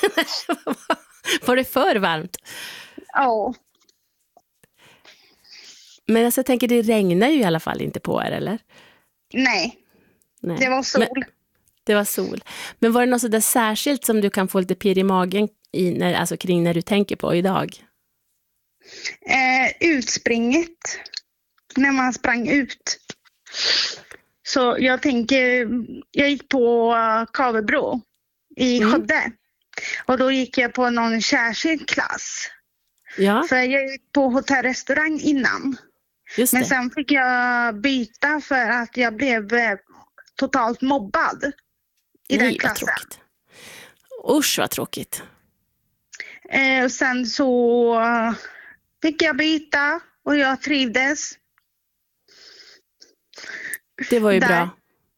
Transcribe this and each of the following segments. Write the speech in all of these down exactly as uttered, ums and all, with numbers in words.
Var det för varmt? Ja. Men alltså, jag tänker, det regnar ju i alla fall inte på er, eller? Nej, Nej. det var sol. Men, det var sol. Men var det något så där särskilt som du kan få lite pirr i magen i, när, alltså kring när du tänker på idag? Eh, utspringet. När man sprang ut. Så jag tänker, jag gick på Kavebro i Mm. Skövde. Och då gick jag på någon särskild klass. Ja, För jag gick på hotellrestaurang innan. just Men det. sen fick jag byta för att jag blev eh, totalt mobbad i den Nej, vad klassen. tråkigt. Usch, vad tråkigt. Eh, och sen så eh, fick jag byta och jag trivdes. Det var ju Där. bra.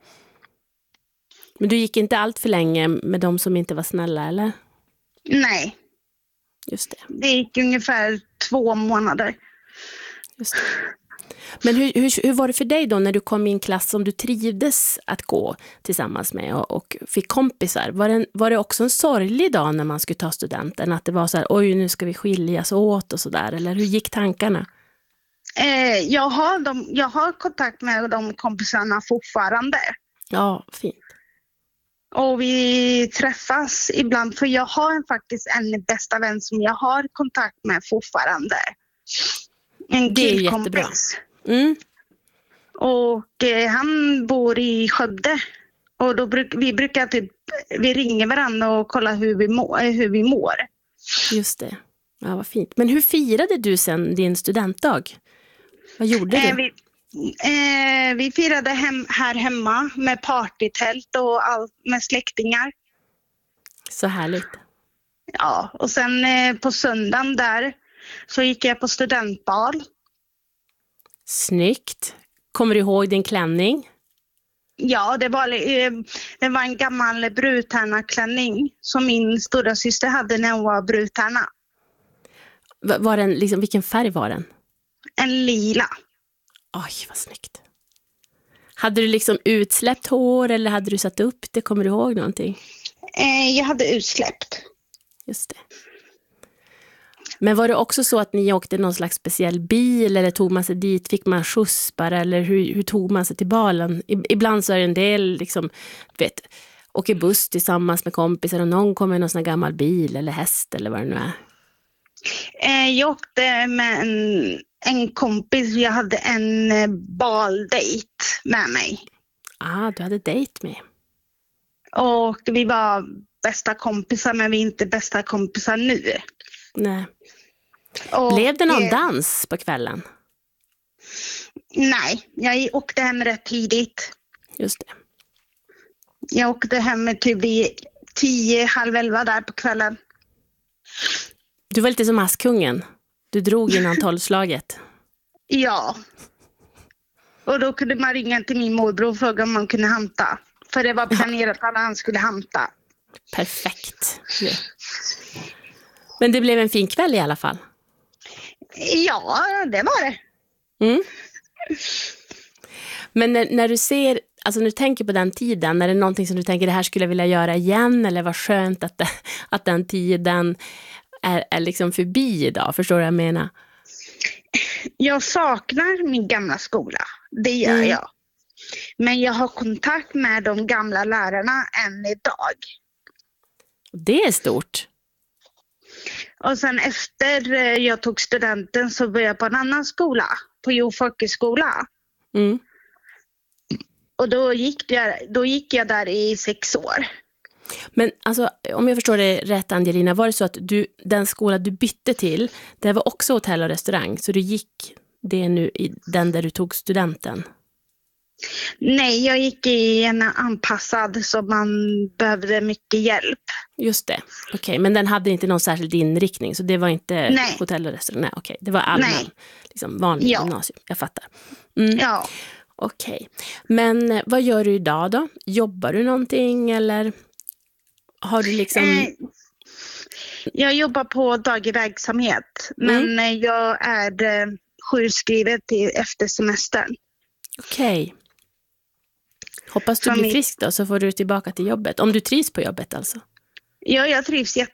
Men du gick inte allt för länge med de som inte var snälla, eller? Nej, Just det. det gick ungefär två månader. Just det. Men hur, hur, hur var det för dig då när du kom i en klass som du trivdes att gå tillsammans med och, och fick kompisar? Var det, en, var det också en sorglig dag när man skulle ta studenten? Att det var så här, oj, nu ska vi skiljas åt och sådär. Eller hur gick tankarna? Eh, jag, har de, jag har kontakt med de kompisarna fortfarande. Ja, fint. Och vi träffas ibland, för jag har en, faktiskt en bästa vän som jag har kontakt med fortfarande. En Det är killkompis. Mm. Och eh, han bor i Skövde. Och då bruk, vi brukar typ, vi ringer varandra och kollar hur vi, må, eh, hur vi mår. Just det. Ja, vad fint. Men hur firade du sen din studentdag? Vad gjorde du? Eh, vi, eh, vi firade hem, här hemma med partytält och allt med släktingar. Så härligt. Ja, och sen eh, på söndagen där så gick jag på studentbal. Snyggt. Kommer du ihåg din klänning? Ja, det var, eh, det var en gammal brudtärnaklänning som min stora syster hade när hon var brudtärna. Va- Var den, liksom, vilken färg var den? En lila. Oj, vad snyggt. Hade du liksom utsläppt hår eller hade du satt upp det? Kommer du ihåg någonting? Eh, jag hade utsläppt. Just det. Men var det också så att ni åkte någon slags speciell bil eller tog man sig dit? Fick man skjuts bara eller hur, hur tog man sig till balen? I- Ibland så är det en del liksom, vet, åker buss tillsammans med kompisar och någon kommer i någon sån här gammal bil eller häst eller vad det nu är. Eh, jag åkte med en, en kompis. Jag hade en eh, baldejt med mig. Ah, du hade dejt med. Och vi var bästa kompisar, men vi är inte bästa kompisar nu. Nej. Och, Blev det någon eh, dans på kvällen? Nej, jag åkte hem rätt tidigt. Just det. Jag åkte hem typ vid tio, halv elva där på kvällen. Du var lite som Askungen. Du drog innan tolvslaget. Ja. Och då kunde man ringa till min morbror och fråga om man kunde hamta. För det var planerat att han skulle hamta. Perfekt. Ja. Men det blev en fin kväll i alla fall. Ja, det var det. Mm. Men när, när du ser, alltså när du tänker på den tiden, är det någonting som du tänker det här skulle jag vilja göra igen eller vad skönt att, det, att den tiden är, är liksom förbi idag, förstår du vad jag menar? Jag saknar min gamla skola, det gör Mm. jag. Men jag har kontakt med de gamla lärarna än idag. Det är stort. Och sen efter eh, jag tog studenten så började jag på en annan skola, på Jo folkhögskola. Mm. Och då gick, jag, då gick jag där i sex år. Men alltså, om jag förstår det rätt Angelina, var det så att du, den skola du bytte till, det var också hotell och restaurang, så du gick det nu i den där du tog studenten? Nej, jag gick i en anpassad så man behövde mycket hjälp. Just det, okej, okay, men den hade inte någon särskild inriktning, så det var inte Nej. hotell och restaurang, nej, okej, okay, det var allmän, Nej. liksom vanlig Ja. gymnasium, jag fattar. Mm. Ja. Okej, okay. Men eh, vad gör du idag då? Jobbar du någonting eller har du liksom... Eh, jag jobbar på daglig verksamhet, Mm. men eh, jag är eh, sjukskriven till efter semestern. Okej. Okay. Hoppas du Som blir i- frisk då så får du tillbaka till jobbet. Om du trivs på jobbet alltså. Ja, jag trivs